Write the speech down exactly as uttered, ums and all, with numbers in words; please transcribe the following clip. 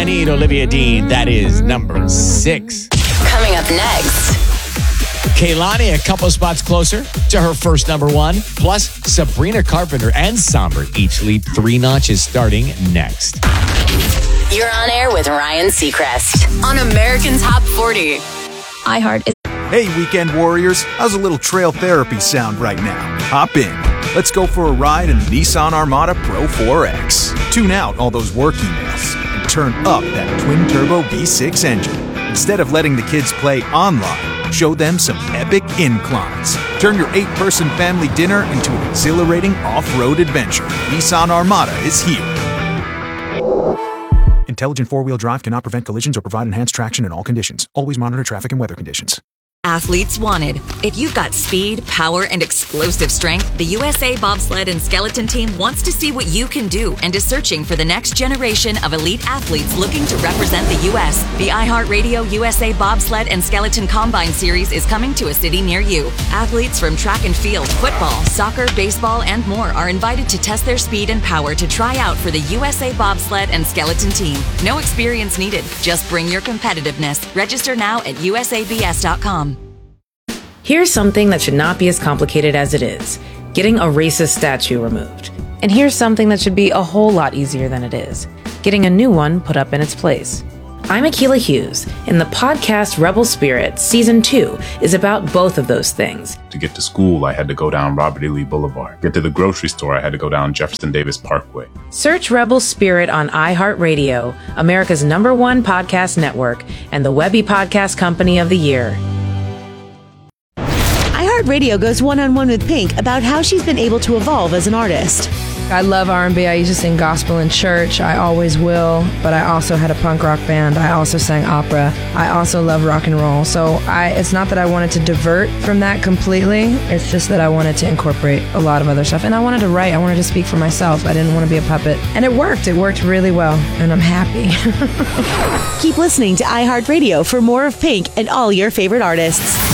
Need Olivia Dean. That is number six. Coming up next. Kehlani, a couple spots closer to her first number one. Plus, Sabrina Carpenter and Somber each leap three notches starting next. You're on air with Ryan Seacrest on American Top forty. iHeart is... Hey, weekend warriors. How's a little trail therapy sound right now? Hop in. Let's go for a ride in the Nissan Armada Pro four X. Tune out all those work emails and turn up that twin-turbo V six engine. Instead of letting the kids play online, show them some epic inclines. Turn your eight-person family dinner into an exhilarating off-road adventure. Nissan Armada is here. Intelligent four-wheel drive cannot prevent collisions or provide enhanced traction in all conditions. Always monitor traffic and weather conditions. Athletes wanted. If you've got speed, power, and explosive strength, the U S A Bobsled and Skeleton Team wants to see what you can do and is searching for the next generation of elite athletes looking to represent the U S The iHeartRadio U S A Bobsled and Skeleton Combine Series is coming to a city near you. Athletes from track and field, football, soccer, baseball, and more are invited to test their speed and power to try out for the U S A Bobsled and Skeleton Team. No experience needed. Just bring your competitiveness. Register now at U S A B S dot com. Here's something that should not be as complicated as it is. Getting a racist statue removed. And here's something that should be a whole lot easier than it is. Getting a new one put up in its place. I'm Akilah Hughes, and the podcast Rebel Spirit Season two is about both of those things. To get to school, I had to go down Robert E. Lee Boulevard. Get to the grocery store, I had to go down Jefferson Davis Parkway. Search Rebel Spirit on iHeartRadio, America's number one podcast network, and the Webby Podcast Company of the Year. iHeartRadio goes one-on-one with Pink about how she's been able to evolve as an artist. I love R and B. I used to sing gospel in church. I always will. But I also had a punk rock band. I also sang opera. I also love rock and roll. So I, it's not that I wanted to divert from that completely. It's just that I wanted to incorporate a lot of other stuff. And I wanted to write. I wanted to speak for myself. I didn't want to be a puppet. And it worked. It worked really well. And I'm happy. Keep listening to iHeartRadio for more of Pink and all your favorite artists.